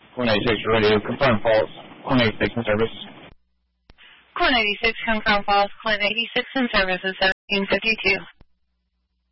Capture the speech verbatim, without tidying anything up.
Core ninety-six, you're ready to confirm false. Core ninety-six in service. Core ninety-six, confirm false. Core ninety-six in service is seventeen fifty-two.